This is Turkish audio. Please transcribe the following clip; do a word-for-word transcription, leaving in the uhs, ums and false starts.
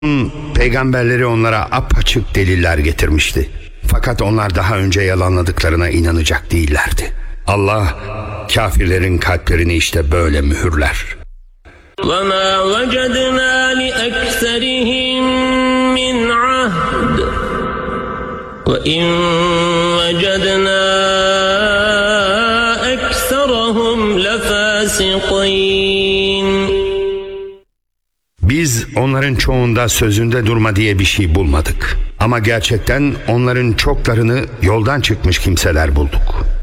Peygamberleri onlara apaçık deliller getirmişti. Fakat onlar daha önce yalanladıklarına inanacak değillerdi. Allah kafirlerin kalplerini işte böyle mühürler. وَمَا وَجَدْنَا لِأَكْثَرِهِمْ مِنْ عَهْدٍ وَإِنْ وَجَدْنَا أَكْثَرَهُمْ لَفَاسِقِينَ. Biz onların çoğunda sözünde durma diye bir şey bulmadık. Ama gerçekten onların çoklarını yoldan çıkmış kimseler bulduk.